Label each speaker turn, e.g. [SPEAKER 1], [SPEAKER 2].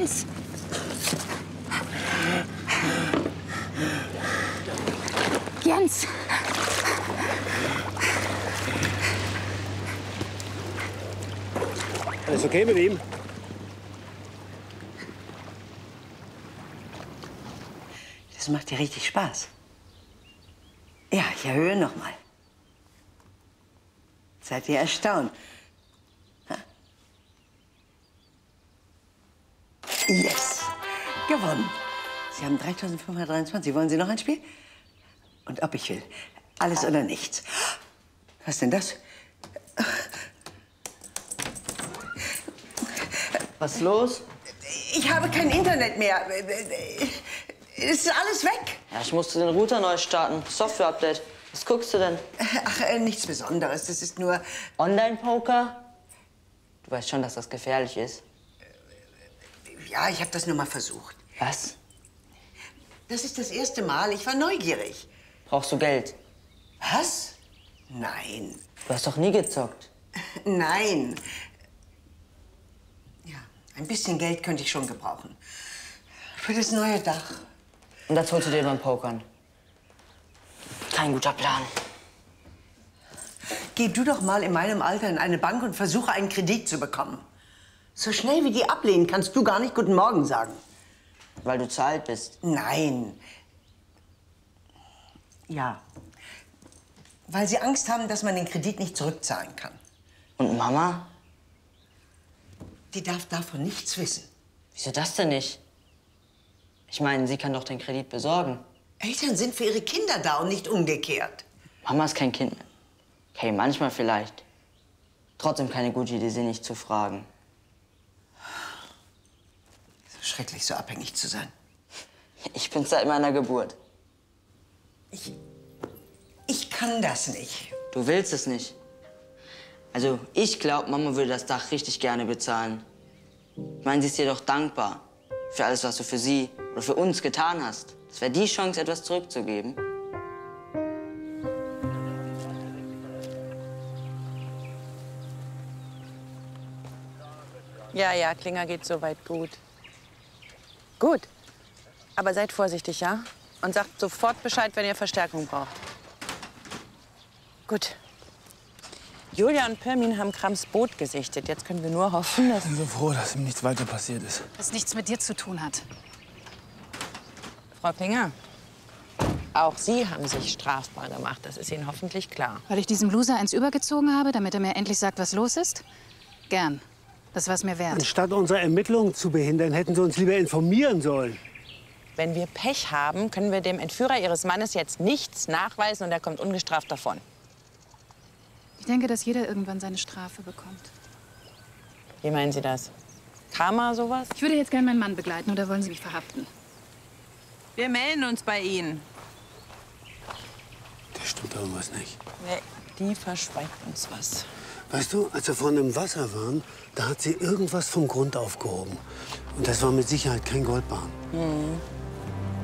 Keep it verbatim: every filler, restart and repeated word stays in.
[SPEAKER 1] Jens! Jens!
[SPEAKER 2] Alles okay mit ihm?
[SPEAKER 3] Das macht dir richtig Spaß. Ja, ich erhöhe noch mal. Seid ihr erstaunt? Ha? Yes! Gewonnen. Sie haben dreitausendfünfhundertdreiundzwanzig. Wollen Sie noch ein Spiel? Und ob ich will. Alles oder nichts. Was ist denn das?
[SPEAKER 4] Was ist los?
[SPEAKER 3] Ich habe kein Internet mehr. Es ist alles weg.
[SPEAKER 4] Ja, ich musste den Router neu starten. Software-Update. Was guckst du denn?
[SPEAKER 3] Ach, äh, nichts Besonderes. Das ist nur...
[SPEAKER 4] Online-Poker? Du weißt schon, dass das gefährlich ist.
[SPEAKER 3] Ja, ich habe das nur mal versucht.
[SPEAKER 4] Was?
[SPEAKER 3] Das ist das erste Mal. Ich war neugierig.
[SPEAKER 4] Brauchst du Geld?
[SPEAKER 3] Was? Nein.
[SPEAKER 4] Du hast doch nie gezockt.
[SPEAKER 3] Nein. Ja, ein bisschen Geld könnte ich schon gebrauchen. Für das neue Dach.
[SPEAKER 4] Und das holst du dir beim Pokern. Kein guter Plan.
[SPEAKER 3] Geh du doch mal in meinem Alter in eine Bank und versuche, einen Kredit zu bekommen. So schnell wie die ablehnen, kannst du gar nicht Guten Morgen sagen.
[SPEAKER 4] Weil du zu alt bist.
[SPEAKER 3] Nein. Ja. Weil sie Angst haben, dass man den Kredit nicht zurückzahlen kann.
[SPEAKER 4] Und Mama?
[SPEAKER 3] Die darf davon nichts wissen.
[SPEAKER 4] Wieso das denn nicht? Ich meine, sie kann doch den Kredit besorgen.
[SPEAKER 3] Eltern sind für ihre Kinder da und nicht umgekehrt.
[SPEAKER 4] Mama ist kein Kind mehr. Okay, manchmal vielleicht. Trotzdem keine gute Idee, sie nicht zu fragen.
[SPEAKER 3] Schrecklich, so abhängig zu sein.
[SPEAKER 4] Ich bin seit meiner Geburt.
[SPEAKER 3] Ich... Ich kann das nicht.
[SPEAKER 4] Du willst es nicht. Also, ich glaube, Mama würde das Dach richtig gerne bezahlen. Ich meine, sie ist dir doch dankbar für alles, was du für sie oder für uns getan hast. Das wäre die Chance, etwas zurückzugeben.
[SPEAKER 5] Ja, ja, Klinger geht soweit gut. Gut. Aber seid vorsichtig, ja? Und sagt sofort Bescheid, wenn ihr Verstärkung braucht. Gut. Julia und Pirmin haben Krams Boot gesichtet. Jetzt können wir nur hoffen, dass...
[SPEAKER 2] Ich bin so froh, dass ihm nichts weiter passiert ist.
[SPEAKER 1] Was nichts mit dir zu tun hat.
[SPEAKER 5] Frau Klinger, auch Sie haben sich strafbar gemacht. Das ist Ihnen hoffentlich klar.
[SPEAKER 1] Weil ich diesem Loser eins übergezogen habe, damit er mir endlich sagt, was los ist? Gern. Das war's mir wert.
[SPEAKER 2] Anstatt unsere Ermittlungen zu behindern, hätten Sie uns lieber informieren sollen.
[SPEAKER 5] Wenn wir Pech haben, können wir dem Entführer Ihres Mannes jetzt nichts nachweisen und er kommt ungestraft davon.
[SPEAKER 1] Ich denke, dass jeder irgendwann seine Strafe bekommt.
[SPEAKER 5] Wie meinen Sie das? Karma, sowas?
[SPEAKER 1] Ich würde jetzt gerne meinen Mann begleiten, oder wollen Sie mich verhaften?
[SPEAKER 5] Wir melden uns bei Ihnen.
[SPEAKER 2] Da stimmt irgendwas nicht.
[SPEAKER 5] Nee, die verschweigt uns was.
[SPEAKER 2] Weißt du, als wir vorhin im Wasser waren, da hat sie irgendwas vom Grund aufgehoben. Und das war mit Sicherheit kein Goldbarren.
[SPEAKER 5] Mhm.